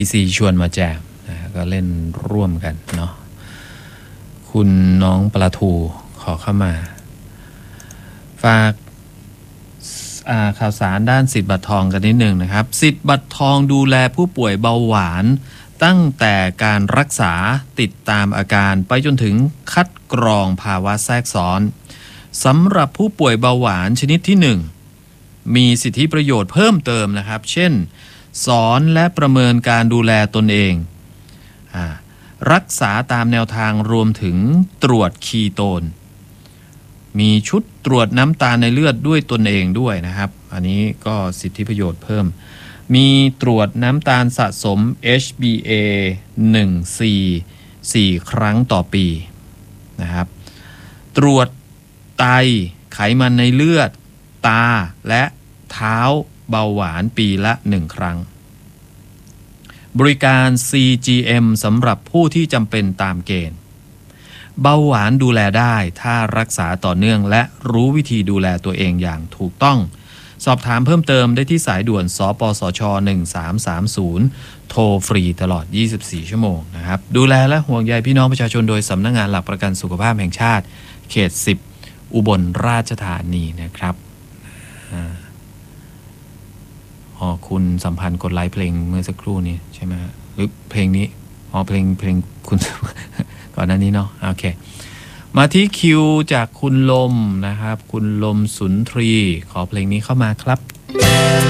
ซีชวนมาแจมนะก็เล่นร่วมกันเนาะคุณน้องปลาทูขอเข้ามาฝากข่าวสารด้านสิทธิ์บัตรทองกันนิดหนึ่งนะครับสิทธิ์บัตรทองดูแลผู้ป่วยเบาหวานตั้งแต่การรักษาติดตามอาการไปจนถึงคัดกรองภาวะแทรกซ้อนสำหรับผู้ป่วยเบาหวานชนิดที่1มีสิทธิประโยชน์เพิ่มเติมนะครับเช่นสอนและประเมินการดูแลตนเองรักษาตามแนวทางรวมถึงตรวจคีโตนมีชุดตรวจน้ำตาลในเลือดด้วยตนเองด้วยนะครับอันนี้ก็สิทธิประโยชน์เพิ่มมีตรวจน้ำตาลสะสม HbA1c 4 ครั้งต่อปีนะครับตรวจไตไขมันในเลือดตาและเท้าเบาหวานปีละ1 ครั้งบริการ CGM สำหรับผู้ที่จำเป็นตามเกณฑ์เบาหวานดูแลได้ถ้ารักษาต่อเนื่องและรู้วิธีดูแลตัวเองอย่างถูกต้องสอบถามเพิ่มเติมได้ที่สายด่วนสปสช1330โทรฟรีตลอด24ชั่วโมงนะครับดูแลและห่วงใยพี่น้องประชาชนโดยสำนักงานหลักประกันสุขภาพแห่งชาติเขต10อุบลราชธานีนะครับคุณสัมพันธ์กดไลค์เพลงเมื่อสักครู่นี้ใช่ไหมหรือเพลงนี้เพลงคุณ ก่อนหน้านี้เนาะโอเคมาที่คิวจากคุณลมนะครับคุณลมสุนทรีขอเพลงนี้เข้ามาครับ